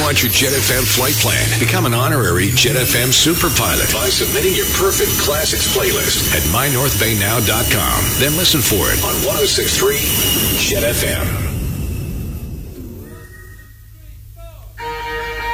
want your Jet FM flight plan? Become an honorary Jet FM super pilot by submitting your perfect classics playlist at mynorthbaynow.com. Then listen for it on 106.3 Jet FM.